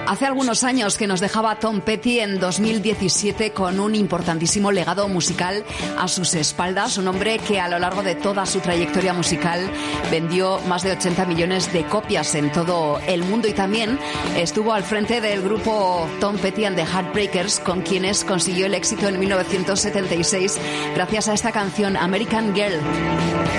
Hace algunos años que nos dejaba Tom Petty en 2017 con un importantísimo legado musical a sus espaldas, un hombre que a lo largo de toda su trayectoria musical vendió más de 80 millones de copias en todo el mundo y también estuvo al frente del grupo Tom Petty and the Heartbreakers, con quienes consiguió el éxito en 1976 gracias a esta canción American Girl.